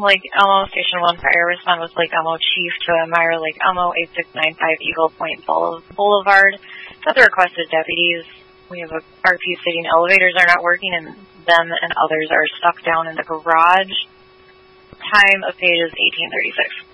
Lake Elmo, Station 1 Fire respond with Lake Elmo Chief to Myra Lake Elmo, 8695 Eagle Point Boulevard. At the request of deputies, we have a RP stating elevators are not working and them and others are stuck down in the garage. Time of page is 1836.